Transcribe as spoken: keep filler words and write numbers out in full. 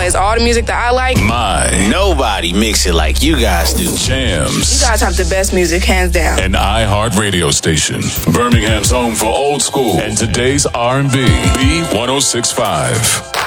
plays all the music that I like. My. Nobody mix it like you guys do. Jams. You guys have the best music, hands down. An iHeart radio station. Birmingham's home for old school and today's R and B. B one oh six point five.